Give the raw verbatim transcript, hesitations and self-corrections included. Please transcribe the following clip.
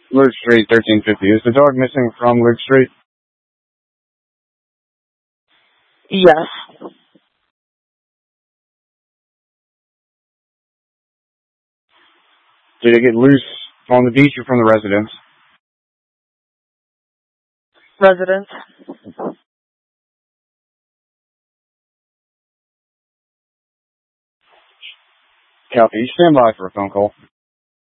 Luke Street, thirteen fifty. Is the dog missing from Luke Street? Yes. Did it get loose on the beach or from the residence? Residence. Copy. Stand by for a phone call.